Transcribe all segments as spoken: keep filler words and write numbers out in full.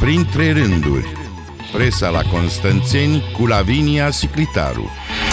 Printre rânduri, presa la Constanțeni cu Lavinia Siclitaru.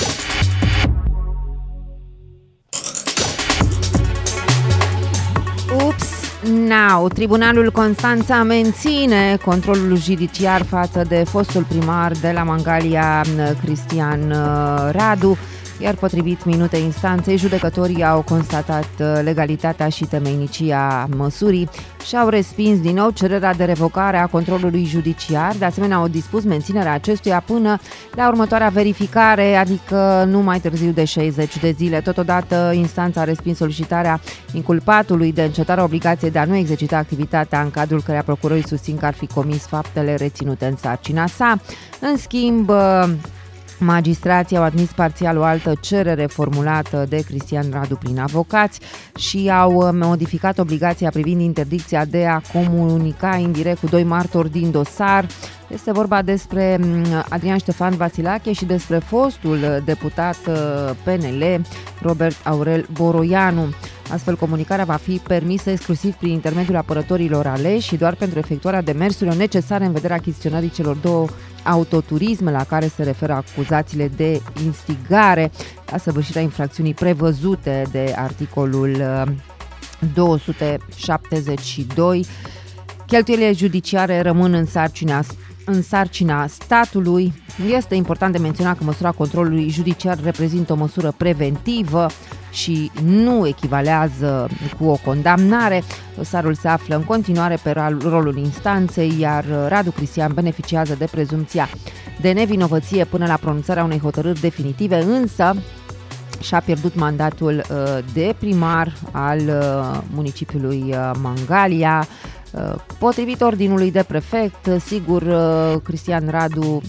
Ups, now. Tribunalul Constanța menține controlul judiciar față de fostul primar de la Mangalia, Cristian Radu, iar potrivit minutei instanței, judecătorii au constatat legalitatea și temeinicia măsurii și au respins din nou cererea de revocare a controlului judiciar. De asemenea, au dispus menținerea acestuia până la următoarea verificare, adică nu mai târziu de șaizeci de zile. Totodată, instanța a respins solicitarea inculpatului de încetarea obligației de a nu exercita activitatea în cadrul căreia procurorii susțin că ar fi comis faptele reținute în sarcina sa. În schimb, magistrații au admis parțial o altă cerere formulată de Cristian Radu prin avocați și au modificat obligația privind interdicția de a comunica indirect cu doi martori din dosar. Este vorba despre Adrian Ștefan Vasilache și despre fostul deputat P N L Robert Aurel Boroianu. Astfel, comunicarea va fi permisă exclusiv prin intermediul apărătorilor aleși și doar pentru efectuarea demersurilor necesare în vederea achiziționării celor două autoturisme la care se referă acuzațiile de instigare la săvârșirea infracțiunii prevăzute de articolul două sute șaptezeci și doi. Cheltuielile judiciare rămân în sarcina, în sarcina statului. Este important de menționat că măsura controlului judiciar reprezintă o măsură preventivă și nu echivalează cu o condamnare. Dosarul se află în continuare pe rolul instanței, iar Radu Cristian beneficiază de prezumția de nevinovăție până la pronunțarea unei hotărâri definitive, însă și-a pierdut mandatul de primar al municipiului Mangalia. Potrivit ordinului de prefect, sigur, Cristian Radu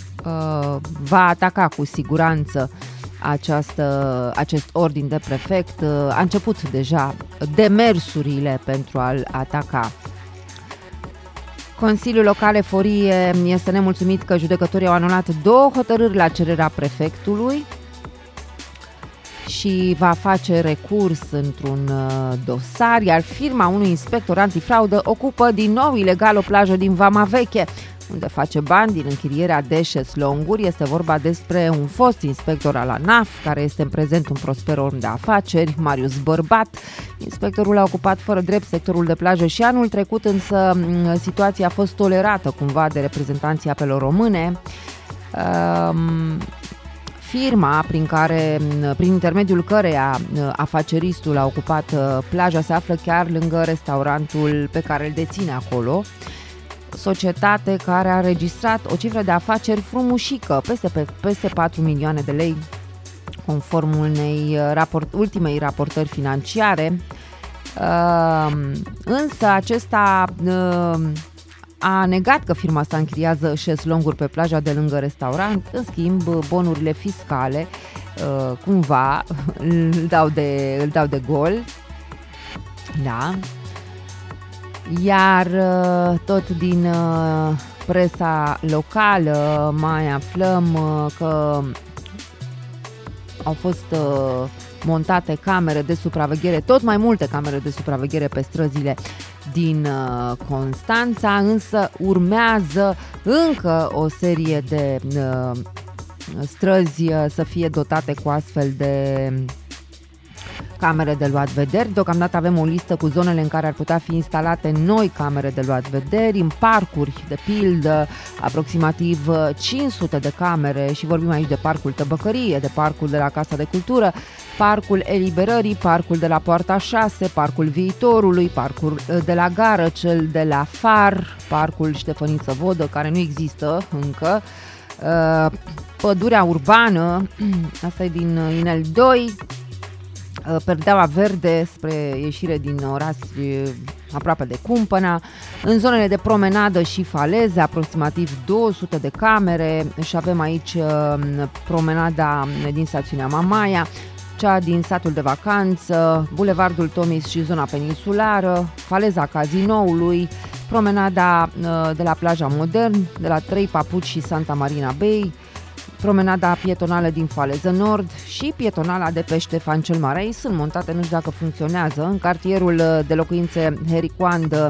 va ataca cu siguranță această, acest ordin de prefect. A început deja demersurile pentru a-l ataca. Consiliul Local Eforie este nemulțumit că judecătorii au anulat două hotărâri la cererea prefectului și va face recurs într-un dosar, iar firma unui inspector antifraudă ocupă din nou ilegal o plajă din Vama Veche, unde face bani din închirierea de șeslonguri. Este vorba despre un fost inspector al ANAF, care este în prezent un prosper om de afaceri, Marius Bărbat. Inspectorul a ocupat fără drept sectorul de plajă și anul trecut, însă situația a fost tolerată cumva de reprezentanții apelor române. Um, Firma prin care, prin intermediul căreia afaceristul a ocupat plaja se află chiar lângă restaurantul pe care îl deține acolo. Societate care a înregistrat o cifră de afaceri frumușică, peste, peste patru milioane de lei, conform unei raport, ultimei raportări financiare. Însă acesta a negat că firma asta închiriază șeslonguri pe plaja de lângă restaurant. În schimb, bonurile fiscale cumva îl dau de, îl dau de gol. Da. Iar tot din presa locală mai aflăm că au fost montate camere de supraveghere, tot mai multe camere de supraveghere pe străzile din Constanța, însă urmează încă o serie de străzi să fie dotate cu astfel de camere de luat vederi. Deocamdată avem o listă cu zonele în care ar putea fi instalate noi camere de luat vederi. În parcuri, de pildă, aproximativ cinci sute de camere, și vorbim aici de Parcul Tăbăcărie, de Parcul de la Casa de Cultură, Parcul Eliberării, Parcul de la Poarta șase, Parcul Viitorului, Parcul de la Gară, cel de la Far, Parcul Ștefăniță Vodă, care nu există încă, Pădurea Urbană, asta e din Inel doi, Perdeaua Verde spre ieșire din oraș aproape de Cumpăna, în zonele de promenadă și faleze, aproximativ două sute de camere, și avem aici promenada din stațiunea Mamaia, cea din satul de vacanță, Bulevardul Tomis și zona peninsulară, faleza Cazinoului, promenada de la plaja Modern, de la Trei Papuci și Santa Marina Bay, promenada pietonală din Faleză Nord și pietonala de pe Ștefan cel Mare. Sunt montate, nu știu dacă funcționează, în cartierul de locuințe Hericoandă,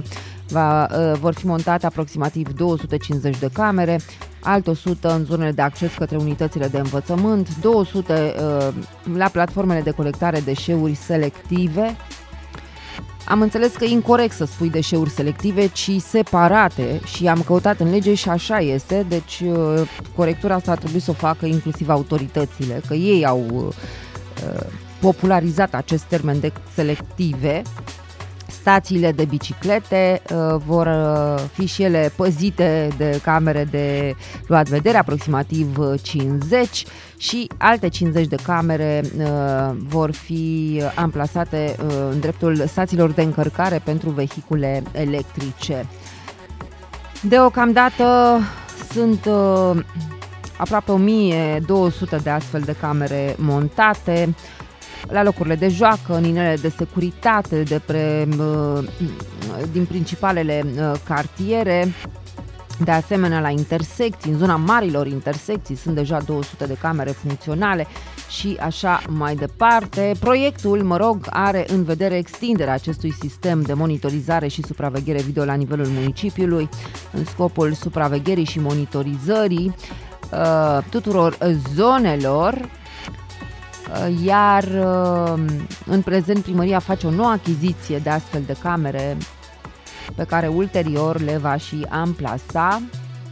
Va, vor fi montate aproximativ două sute cincizeci de camere, alte o sută în zonele de acces către unitățile de învățământ, două sute la platformele de colectare deșeuri selective. Am înțeles că e incorect să spui deșeuri selective, ci separate, și am căutat în lege și așa este, deci corectura asta ar trebui să o facă inclusiv autoritățile, că ei au uh, popularizat acest termen de selective. Stațiile de biciclete uh, vor uh, fi și ele păzite de camere de luat vedere, aproximativ cincizeci, și alte cincizeci de camere uh, vor fi amplasate uh, în dreptul stațiilor de încărcare pentru vehicule electrice. Deocamdată sunt uh, aproape o mie două sute de astfel de camere montate la locurile de joacă, în inele de securitate de pre, din principalele cartiere. De asemenea, la intersecții, în zona marilor intersecții, sunt deja două sute de camere funcționale și așa mai departe. Proiectul, mă rog, are în vedere extinderea acestui sistem de monitorizare și supraveghere video la nivelul municipiului, în scopul supravegherii și monitorizării uh, tuturor zonelor. Iar în prezent primăria face o nouă achiziție de astfel de camere pe care ulterior le va și amplasa.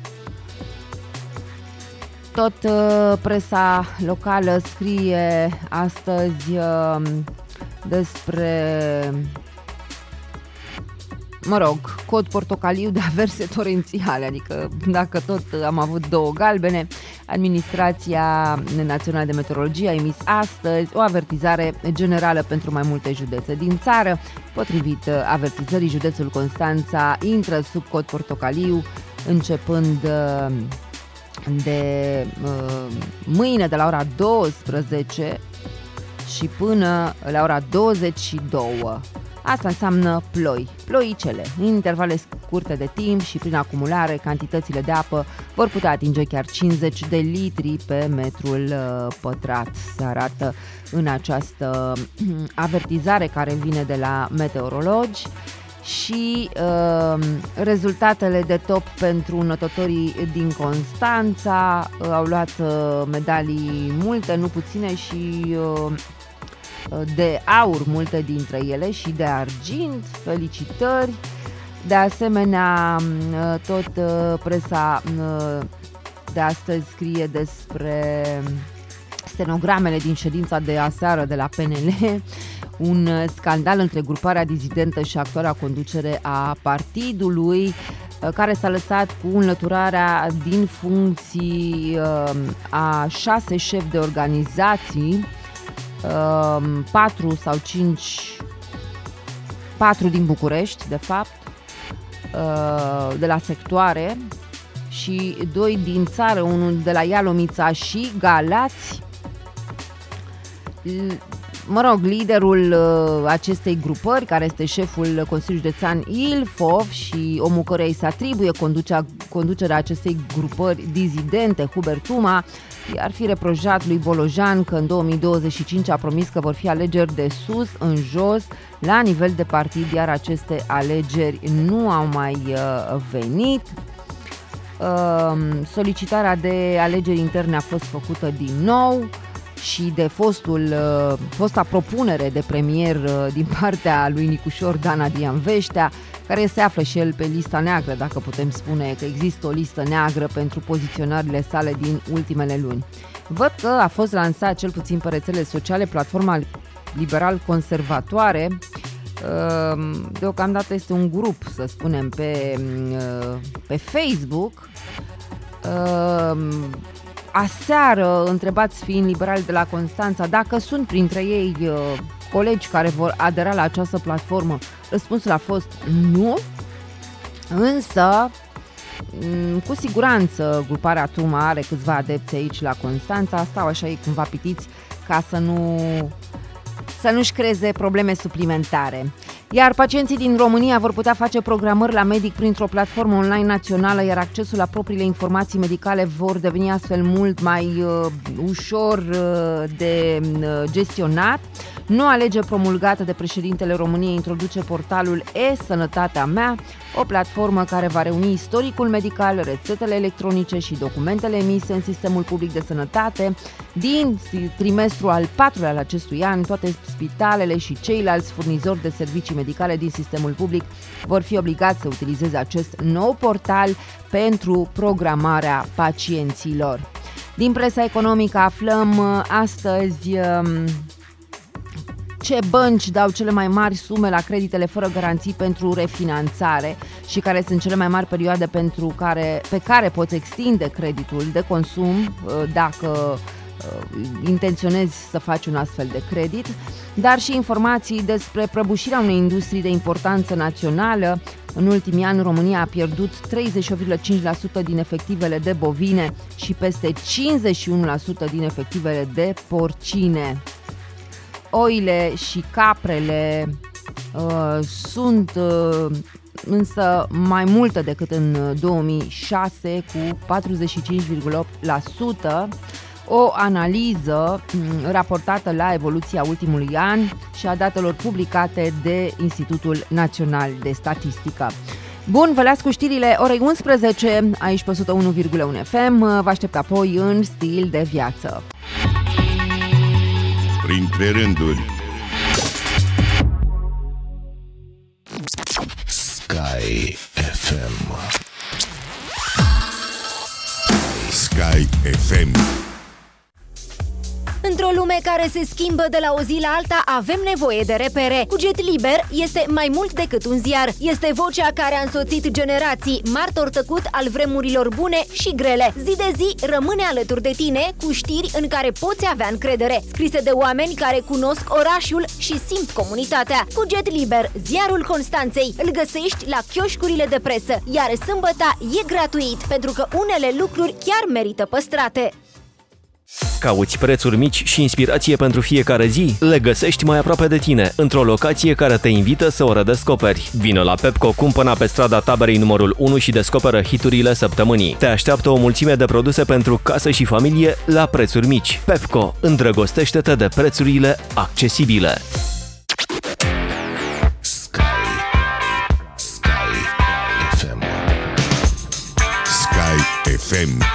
Tot presa locală scrie astăzi despre, mă rog, cod portocaliu de averse torențiale, adică dacă tot am avut două galbene, Administrația Națională de Meteorologie a emis astăzi o avertizare generală pentru mai multe județe din țară. Potrivit avertizării, județul Constanța intră sub cod portocaliu începând de mâine de la ora douăsprezece și până la ora douăzeci și două. Asta înseamnă ploi, ploicele, în intervale scurte de timp și prin acumulare, cantitățile de apă vor putea atinge chiar cincizeci de litri pe metrul pătrat. Se arată în această avertizare care vine de la meteorologi. Și uh, rezultatele de top pentru notătorii din Constanța uh, au luat uh, medalii multe, nu puține, și uh, de aur multe dintre ele și de argint. Felicitări! De asemenea, tot presa de astăzi scrie despre stenogramele din ședința de aseară de la P N L, un scandal între gruparea dizidentă și actuala conducere a partidului, care s-a lăsat cu înlăturarea din funcții a șase șefi de organizații, patru sau cinci, patru din București, de fapt, de la sectoare, și doi din țară, unul de la Ialomița și Galați. Mă rog, liderul acestei grupări, care este șeful Consiliului Județean Ilfov și omul căruia îi se atribuie conducerea acestei grupări dizidente, Hubert Tuma, i-ar fi reproșat lui Bolojan că în două mii douăzeci și cinci a promis că vor fi alegeri de sus în jos la nivel de partid, iar aceste alegeri nu au mai venit. Solicitarea de alegeri interne a fost făcută din nou și de fostul, fosta propunere de premier din partea lui Nicușor Dan Adrian Veștea, care se află și el pe lista neagră, dacă putem spune că există o listă neagră pentru poziționările sale din ultimele luni. Văd că a fost lansat, cel puțin pe rețelele sociale, platforma liberal-conservatoare. Deocamdată este un grup, să spunem, pe, pe Facebook. Aseară, întrebați fiind liberali de la Constanța dacă sunt printre ei colegi care vor adera la această platformă, răspunsul a fost nu, însă cu siguranță gruparea Tuma are câțiva adepți aici la Constanța, stau așa ei cumva pitiți ca să nu să nu-și creeze probleme suplimentare. Iar pacienții din România vor putea face programări la medic printr-o platformă online națională, iar accesul la propriile informații medicale vor deveni astfel mult mai uh, ușor uh, de uh, gestionat. Noua lege promulgată de președintele României introduce portalul E-Sănătatea Mea, o platformă care va reuni istoricul medical, rețetele electronice și documentele emise în sistemul public de sănătate. Din trimestrul al patrulea al acestui an, toate spitalele și ceilalți furnizori de servicii medicale din sistemul public vor fi obligați să utilizeze acest nou portal pentru programarea pacienților. Din presa economică aflăm astăzi ce bănci dau cele mai mari sume la creditele fără garanții pentru refinanțare și care sunt cele mai mari perioade pentru care, pe care poți extinde creditul de consum dacă intenționezi să faci un astfel de credit, dar și informații despre prăbușirea unei industrii de importanță națională. În ultimii ani, România a pierdut treizeci și opt virgulă cinci la sută din efectivele de bovine și peste cincizeci și unu la sută din efectivele de porcine. Oile și caprele uh, sunt uh, însă mai multe decât în două mii șase, cu patruzeci și cinci virgulă opt la sută. O analiză raportată la evoluția ultimului an și a datelor publicate de Institutul Național de Statistică. Bun, vă las cu știrile orei unsprezece, aici pe o sută unu virgulă unu F M. Vă aștept apoi în Stil de Viață. Printre rânduri. Sky F M. Sky F M. Într-o lume care se schimbă de la o zi la alta, avem nevoie de repere. Cuget Liber este mai mult decât un ziar. Este vocea care a însoțit generații, martor tăcut al vremurilor bune și grele. Zi de zi rămâne alături de tine cu știri în care poți avea încredere, scrise de oameni care cunosc orașul și simt comunitatea. Cuget Liber, ziarul Constanței, îl găsești la chioșcurile de presă, iar sâmbăta e gratuit, pentru că unele lucruri chiar merită păstrate. Cauți prețuri mici și inspirație pentru fiecare zi? Le găsești mai aproape de tine, într-o locație care te invită să o redescoperi. Vino la Pepco, cumpăna pe strada Taberei numărul unu și descoperă hiturile săptămânii. Te așteaptă o mulțime de produse pentru casă și familie la prețuri mici. Pepco, îndrăgostește-te de prețurile accesibile. Sky. Sky F M. Sky F M.